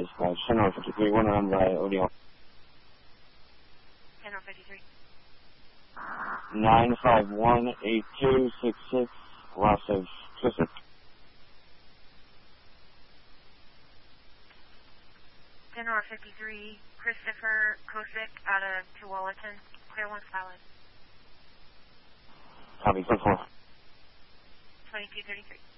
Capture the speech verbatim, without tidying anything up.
dispatch. ten fifty-three, one around by Odeon. ten fifty-three. nine five one, eight two six six, loss of Twisted. ten fifty-three, Christopher Kosick out of Tualatin, clear one solid. Copy, four four. twenty-two thirty-three.